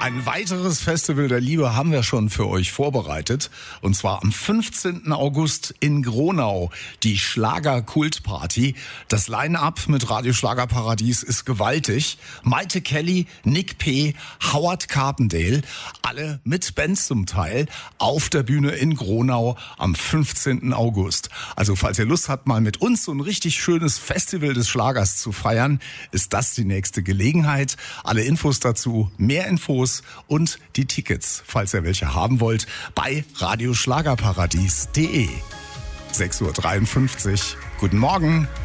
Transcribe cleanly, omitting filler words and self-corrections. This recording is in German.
Ein weiteres Festival der Liebe haben wir schon für euch vorbereitet. Und zwar am 15. August in Gronau. Die Schlager-Kultparty. Das Line-Up mit Radio Schlagerparadies ist gewaltig. Maite Kelly, Nick P., Howard Carpendale. Alle mit Bands zum Teil. Auf der Bühne in Gronau am 15. August. Also falls ihr Lust habt, mal mit uns so ein richtig schönes Festival des Schlagers zu feiern, ist das die nächste Gelegenheit. Alle Infos dazu, mehr Infos und die Tickets, falls ihr welche haben wollt, bei radioschlagerparadies.de. 6:53 Uhr. Guten Morgen.